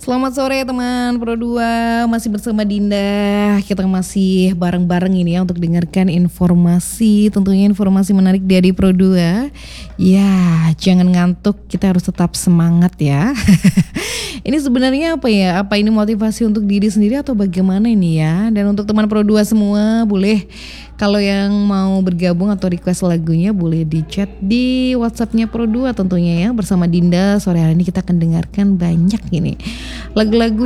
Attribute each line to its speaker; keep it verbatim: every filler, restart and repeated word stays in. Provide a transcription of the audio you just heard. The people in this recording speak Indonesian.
Speaker 1: Selamat sore teman Pro dua, masih bersama Dinda. Kita masih bareng-bareng ini ya untuk dengarkan informasi, tentunya informasi menarik dari Pro dua. Ya, jangan ngantuk, kita harus tetap semangat ya. Ini sebenarnya apa ya? Apa ini motivasi untuk diri sendiri atau bagaimana ini ya? Dan untuk teman Pro dua semua, boleh kalau yang mau bergabung atau request lagunya boleh di chat di WhatsAppnya Pro dua tentunya ya. Bersama Dinda sore hari ini kita akan dengarkan banyak ini lagu-lagu